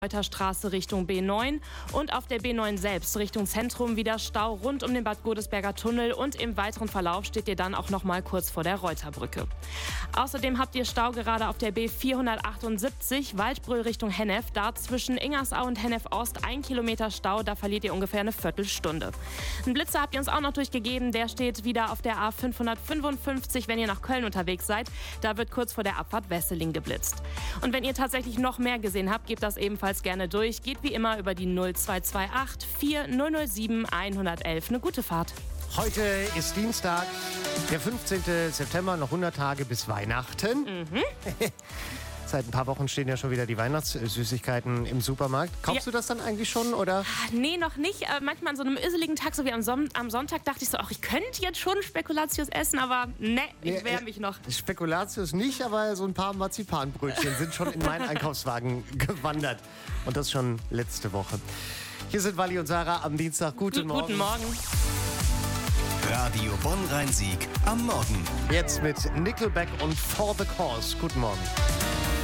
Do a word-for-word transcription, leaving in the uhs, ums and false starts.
Straße Richtung B neun und auf der B neun selbst Richtung Zentrum wieder Stau rund um den Bad Godesberger Tunnel und im weiteren Verlauf steht ihr dann auch noch mal kurz vor der Reuterbrücke. Außerdem habt ihr Stau gerade auf der B vierhundertachtundsiebzig Waldbröl Richtung Hennef, da zwischen Ingersau und Hennef Ost ein Kilometer Stau, da verliert ihr ungefähr eine Viertelstunde. Einen Blitzer habt ihr uns auch noch durchgegeben, der steht wieder auf der A fünfhundertfünfundfünfzig, wenn ihr nach Köln unterwegs seid, da wird kurz vor der Abfahrt Wesseling geblitzt. Und wenn ihr tatsächlich noch mehr gesehen habt, gebt das ebenfalls gerne durch. Geht wie immer über die null zwei zwei acht vier null null sieben eins eins eins. Eine gute Fahrt. Heute ist Dienstag, der fünfzehnten September, noch hundert Tage bis Weihnachten. Mhm. Seit ein paar Wochen stehen ja schon wieder die Weihnachtssüßigkeiten im Supermarkt. Kaufst Ja. du das dann eigentlich schon, oder? Nee, noch nicht. Äh, manchmal an so einem üseligen Tag, so wie am, Son- am Sonntag, dachte ich so, ach, ich könnte jetzt schon Spekulatius essen, aber ne, ich Nee, wehre äh, mich noch. Spekulatius nicht, aber so ein paar Marzipanbrötchen sind schon in meinen Einkaufswagen gewandert. Und das schon letzte Woche. Hier sind Wally und Sarah am Dienstag. Guten Morgen. Guten Morgen. Radio Bonn-Rhein-Sieg am Morgen. Jetzt mit Nickelback und For the Cause. Guten Morgen.